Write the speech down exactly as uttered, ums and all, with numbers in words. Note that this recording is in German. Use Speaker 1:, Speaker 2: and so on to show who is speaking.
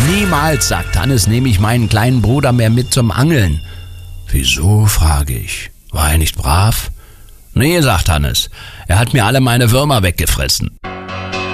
Speaker 1: Niemals, sagt Hannes, nehme ich meinen kleinen Bruder mehr mit zum Angeln. Wieso, frage ich. War er nicht brav? Nee, sagt Hannes, er hat mir alle meine Würmer weggefressen.